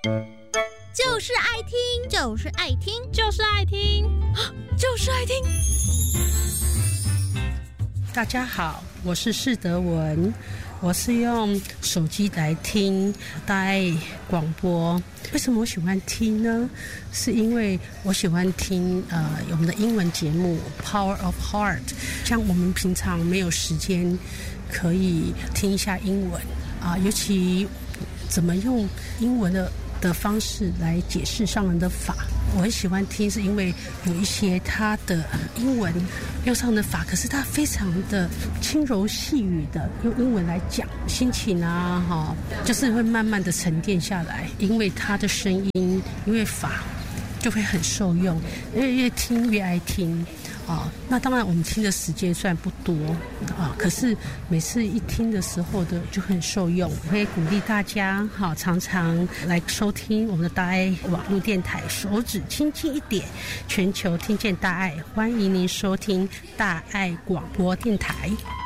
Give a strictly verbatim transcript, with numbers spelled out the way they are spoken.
就是爱听，就是爱听， 就是爱听， 就是爱听。 大家好，我是释德文，我是用手机来听大爱广播。为什么我喜欢听呢？是因为我喜欢听呃我们的英文节目 Power of Heart， 像我们平常没有时间可以听一下英文啊、呃，尤其怎么用英文的的方式来解释上人的法，我很喜欢听，是因为有一些他的英文用上人的法，可是他非常的轻柔细语的用英文来讲，心情啊哈，就是会慢慢的沉淀下来，因为他的声音，因为法就会很受用，越越听越爱听啊。那当然我们听的时间虽然不多啊，可是每次一听的时候的就很受用。我会鼓励大家好，常常来收听我们的大爱网络电台，手指轻轻一点，全球听见大爱，欢迎您收听大爱广播电台。